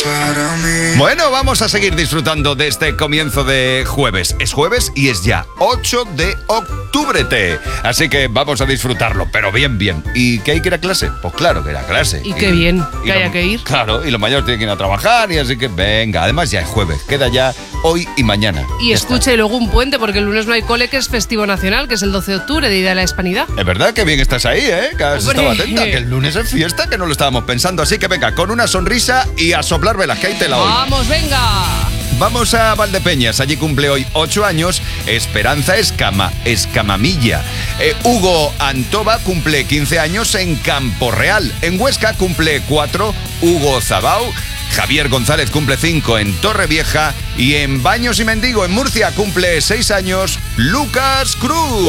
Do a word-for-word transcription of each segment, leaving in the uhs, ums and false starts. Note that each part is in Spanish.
para mí. Bueno, vamos a seguir disfrutando de este comienzo de jueves. Es jueves y es ya ocho de octubre. Así que vamos a disfrutarlo, pero bien, bien. ¿Y qué hay que ir a clase? Pues claro que ir a clase. Y qué bien, y que lo- haya que ir. Claro, y los mayores tienen que ir a trabajar y así que venga. Además ya es jueves, queda ya hoy y mañana. Y Ya escucha, está. y luego un puente, porque el lunes no hay cole, que es festivo nacional, que es el doce de octubre, Día de la Hispanidad. Es verdad que bien estás ahí, ¿eh? Que has Hombre. estado atenta, que el lunes es fiesta, que no lo estábamos pensando. Así que venga, con una sonrisa y a soplar velas, que ahí te la oigo. ¡Vamos, venga! Vamos a Valdepeñas, allí cumple hoy ocho años Esperanza Escama, Escamamilla. Eh, Hugo Antoba cumple quince años en Campo Real. En Huesca cumple cuatro Hugo Zabau. Javier González cumple cinco en Torrevieja. Y en Baños y Mendigo, en Murcia, cumple seis años Lucas Cruz.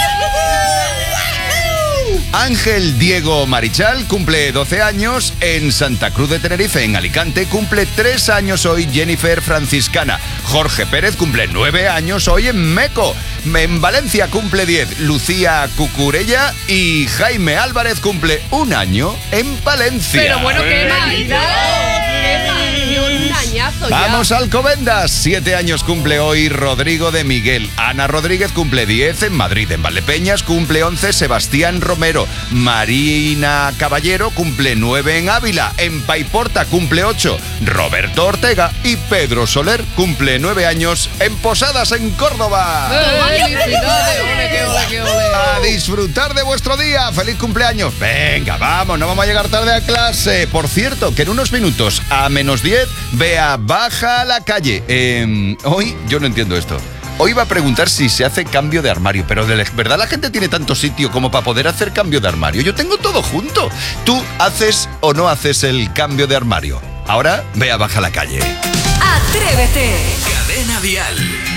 Ángel Diego Marichal cumple doce años en Santa Cruz de Tenerife. En Alicante cumple tres años hoy Jennifer Franciscana. Jorge Pérez cumple nueve años hoy en Meco. En Valencia cumple diez Lucía Cucurella. Y Jaime Álvarez cumple un año en Palencia. Pero bueno, qué mal. ¡Qué mal! Un añazo ya. Vamos a Alcobendas. Siete años cumple hoy Rodrigo de Miguel. Ana Rodríguez cumple diez en Madrid. En Valdepeñas cumple once Sebastián Romero. Marina Caballero cumple nueve en Ávila. En Paiporta cumple ocho Roberto Ortega. Y Pedro Soler cumple nueve años en Posadas, en Córdoba. ¡Felicidades! ¡Ole, qué ole, qué ole! A disfrutar de vuestro día. ¡Feliz cumpleaños! Venga, vamos, no vamos a llegar tarde a clase. Por cierto, que en unos minutos, a menos diez, vea Baja a la Calle. Eh, hoy yo no entiendo esto. Hoy va a preguntar si se hace cambio de armario, pero de verdad la gente tiene tanto sitio como para poder hacer cambio de armario. Yo tengo todo junto. ¿Tú haces o no haces el cambio de armario? Ahora, vea Baja a la Calle. Atrévete. Cadena Dial.